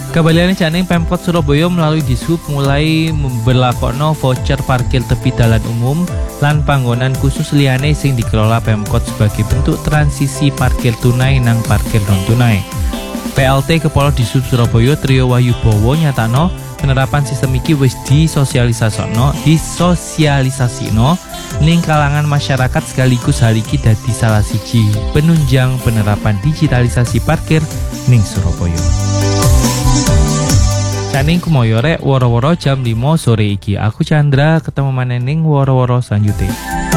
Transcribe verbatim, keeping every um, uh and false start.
Kabaliane janing Pemkot Surabaya melalui Dishub mulai memberlakono voucher parkir tepi dalan umum lan panggonan khusus liyane sing dikelola Pemkot sebagai bentuk transisi parkir tunai nang parkir non tunai. P L T Kepala Dishub Surabaya Trio Wahyubowo nyatakno penerapan sistem iki wis disosialisasino, disosialisasino ning kalangan masyarakat sekaligus hal iki dadi salah siji penunjang penerapan digitalisasi parkir ning Surabaya. Caning kumoyo rek woro-woro jam lima sore iki. Aku Chandra, ketemu maneh ning woro-woro selanjutnya.